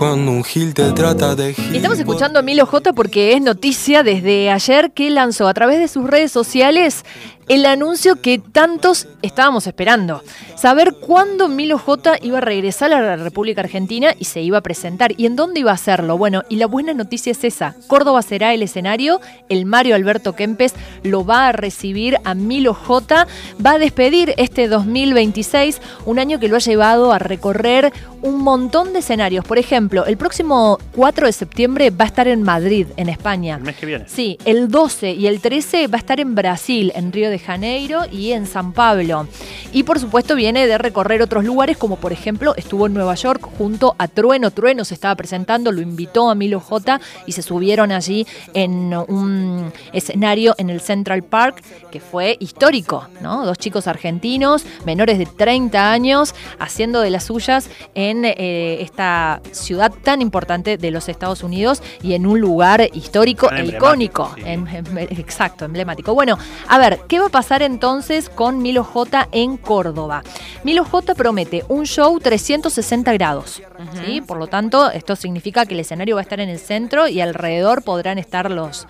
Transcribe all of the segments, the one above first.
Cuando un gil te trata de gil. Y estamos escuchando a Milo J porque es noticia desde ayer que lanzó a través de sus redes sociales el anuncio que tantos estábamos esperando. Saber cuándo Milo J iba a regresar a la República Argentina y se iba a presentar. ¿Y en dónde iba a hacerlo? Bueno, y la buena noticia es esa. Córdoba será el escenario. El Mario Alberto Kempes lo va a recibir a Milo J. Va a despedir este 2026, un año que lo ha llevado a recorrer un montón de escenarios. Por ejemplo, el próximo 4 de septiembre va a estar en Madrid, en España. El mes que viene. Sí, el 12 y el 13 va a estar en Brasil, en Río de Janeiro y en San Pablo. Y por supuesto viene de recorrer otros lugares, como por ejemplo estuvo en Nueva York junto a Trueno. Trueno se estaba presentando, lo invitó a Milo J y se subieron allí en un escenario en el Central Park que fue histórico, ¿no? Dos chicos argentinos, menores de 30 años, haciendo de las suyas en esta ciudad tan importante de los Estados Unidos y en un lugar histórico e icónico. Sí. Exacto, emblemático. Bueno, a ver, ¿qué va a pasar entonces con Milo J en Córdoba? Milo J promete un show 360 grados, ¿sí? Por lo tanto, esto significa que el escenario va a estar en el centro y alrededor podrán estar los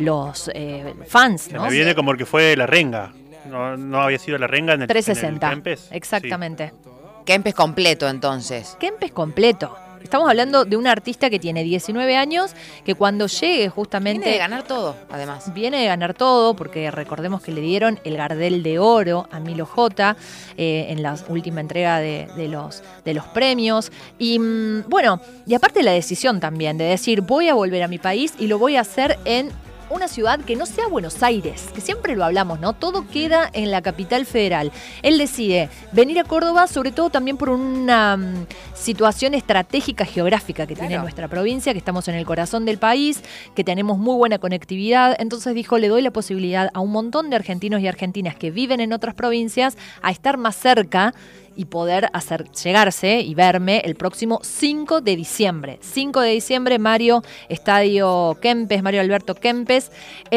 fans, ¿no? Me viene como el que fue La Renga. No había sido La Renga en el 360, en el Kempes. exactamente. Sí. Kempes completo, entonces. Kempes completo. Estamos hablando de un artista que tiene 19 años, que cuando llegue justamente... Viene de ganar todo, además. Viene de ganar todo, porque recordemos que le dieron el Gardel de Oro a Milo J en la última entrega de los premios. Y bueno, y aparte la decisión también de decir, voy a volver a mi país y lo voy a hacer en una ciudad que no sea Buenos Aires, que siempre lo hablamos, ¿no? Todo queda en la capital federal. Él decide venir a Córdoba, sobre todo también por una situación estratégica geográfica que tiene nuestra provincia, que estamos en el corazón del país, que tenemos muy buena conectividad. Entonces dijo, le doy la posibilidad a un montón de argentinos y argentinas que viven en otras provincias a estar más cerca y poder llegarse y verme el próximo 5 de diciembre. 5 de diciembre, Mario, Estadio Kempes, Mario Alberto Kempes.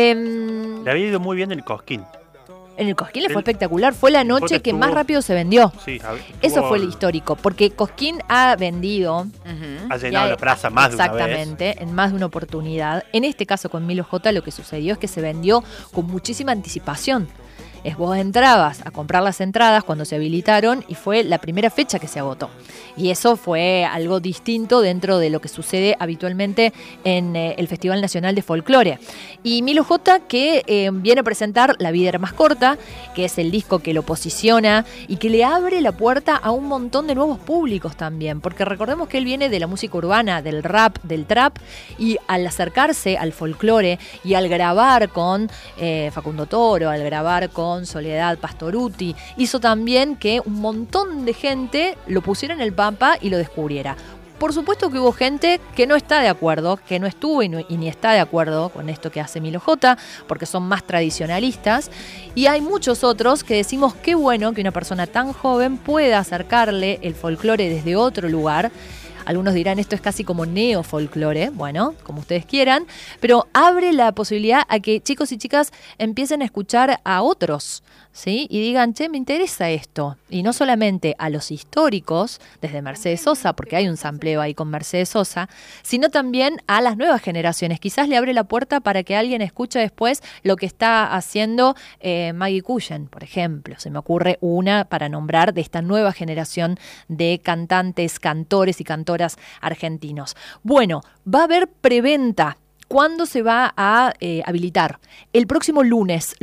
Le había ido muy bien el Cosquín. En el Cosquín le fue espectacular. Fue la noche que más rápido se vendió. Sí, eso fue el histórico, porque Cosquín ha vendido... Ha llenado la plaza más de una vez. Exactamente, en más de una oportunidad. En este caso con Milo J lo que sucedió es que se vendió con muchísima anticipación. Vos entrabas a comprar las entradas cuando se habilitaron y fue la primera fecha que se agotó. Y eso fue algo distinto dentro de lo que sucede habitualmente en el Festival Nacional de Folclore. Y Milo J, que viene a presentar La vida era más corta, que es el disco que lo posiciona y que le abre la puerta a un montón de nuevos públicos también. Porque recordemos que él viene de la música urbana, del rap, del trap, y al acercarse al folclore y al grabar con Facundo Toro, al grabar con Soledad Pastorutti, hizo también que un montón de gente lo pusiera en el mapa y lo descubriera. Por supuesto que hubo gente que no está de acuerdo, que no estuvo y ni está de acuerdo con esto que hace Milo J, porque son más tradicionalistas, y hay muchos otros que decimos qué bueno que una persona tan joven pueda acercarle el folclore desde otro lugar. Algunos dirán esto es casi como neofolclore, bueno, como ustedes quieran, pero abre la posibilidad a que chicos y chicas empiecen a escuchar a otros, ¿sí? Y digan, che, me interesa esto. Y no solamente a los históricos, desde Mercedes Sosa, porque hay un sampleo ahí con Mercedes Sosa, sino también a las nuevas generaciones. Quizás le abre la puerta para que alguien escuche después lo que está haciendo Maggie Cullen, por ejemplo. Se me ocurre una para nombrar de esta nueva generación de cantantes, cantores y cantoras argentinos. Bueno, va a haber preventa. ¿Cuándo se va a habilitar? El próximo lunes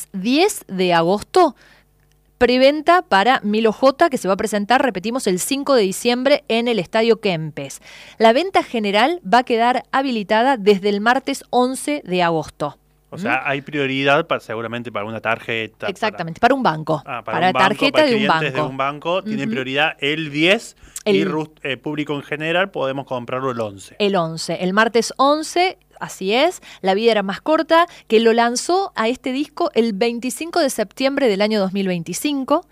10 de agosto, preventa para Milo J, que se va a presentar, repetimos, el 5 de diciembre en el Estadio Kempes. La venta general va a quedar habilitada desde el martes 11 de agosto. O sea, hay prioridad seguramente para una tarjeta. Exactamente, para un banco. Para para un banco, tarjeta para de un banco. clientes de un banco tiene prioridad el 10 y público en general podemos comprarlo el 11. El 11, el martes 11, así es, La vida era más corta, que lo lanzó a este disco el 25 de septiembre del año 2025.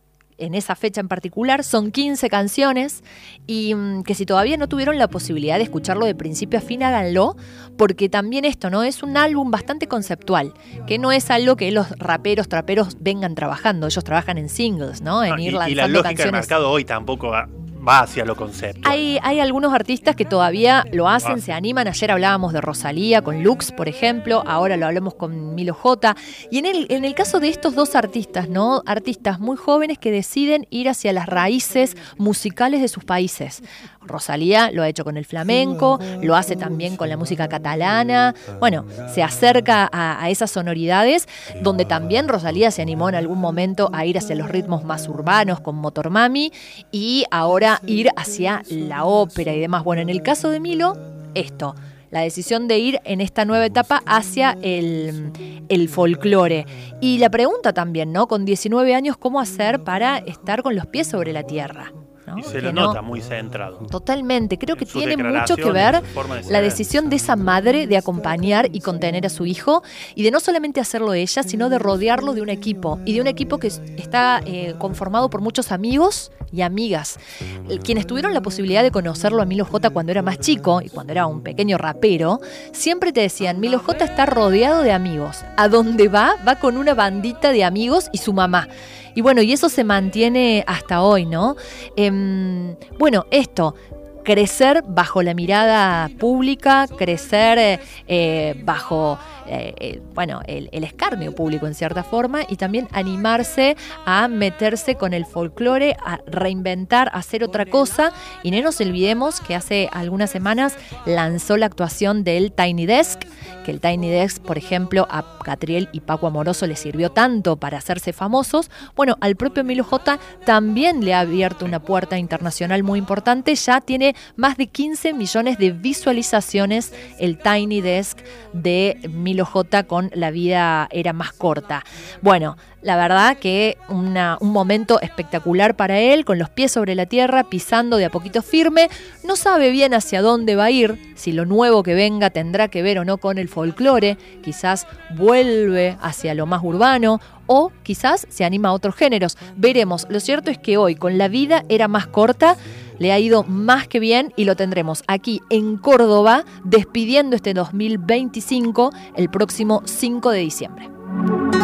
En esa fecha en particular, son 15 canciones y que si todavía no tuvieron la posibilidad de escucharlo de principio a fin, háganlo, porque también esto, ¿no? Es un álbum bastante conceptual, que no es algo que los traperos vengan trabajando, ellos trabajan en singles, ¿no? En ir lanzando y la lógica canciones. del mercado hoy tampoco va hacia lo conceptual. Hay algunos artistas que todavía lo hacen, se animan. Ayer hablábamos de Rosalía con Lux, por ejemplo. Ahora lo hablamos con Milo J. Y en el caso de estos dos artistas, ¿no? Artistas muy jóvenes que deciden ir hacia las raíces musicales de sus países. Rosalía lo ha hecho con el flamenco, lo hace también con la música catalana. Bueno, se acerca a esas sonoridades, donde también Rosalía se animó en algún momento a ir hacia los ritmos más urbanos con Motormami, y ahora ir hacia la ópera y demás. Bueno, en el caso de Milo, la decisión de ir en esta nueva etapa hacia el folclore. Y la pregunta también, ¿no? Con 19 años, ¿cómo hacer para estar con los pies sobre la tierra? ¿No? Y se lo nota muy centrado. Totalmente, creo que tiene mucho que ver la decisión de esa madre de acompañar y contener a su hijo, y de no solamente hacerlo ella, sino de rodearlo de un equipo, y de un equipo que está conformado por muchos amigos y amigas. Quienes tuvieron la posibilidad de conocerlo a Milo J cuando era más chico y cuando era un pequeño rapero, siempre te decían, Milo J está rodeado de amigos. A donde va con una bandita de amigos y su mamá. Y bueno, y eso se mantiene hasta hoy, ¿no? Bueno, crecer bajo la mirada pública, crecer bajo el escarnio público en cierta forma, y también animarse a meterse con el folclore, a reinventar, a hacer otra cosa. Y no nos olvidemos que hace algunas semanas lanzó la actuación del Tiny Desk, que el Tiny Desk, por ejemplo, a Catriel y Paco Amoroso les sirvió tanto para hacerse famosos. Bueno, al propio Milo J también le ha abierto una puerta internacional muy importante. Ya tiene más de 15 millones de visualizaciones el Tiny Desk de Milo J con La vida era más corta. Bueno, la verdad que un momento espectacular para él, con los pies sobre la tierra, pisando de a poquito firme. No sabe bien hacia dónde va a ir, si lo nuevo que venga tendrá que ver o no con el folclore, quizás vuelve hacia lo más urbano, o quizás se anima a otros géneros. Veremos. Lo cierto es que hoy, con La vida era más corta, le ha ido más que bien, y lo tendremos aquí en Córdoba despidiendo este 2025 el próximo 5 de diciembre.